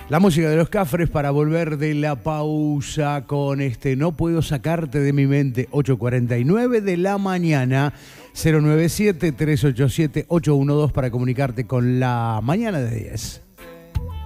La música de los Cafres para volver de la pausa con No puedo sacarte de mi mente, 8:49 de la mañana, 097-387-812 para comunicarte con la mañana de 10.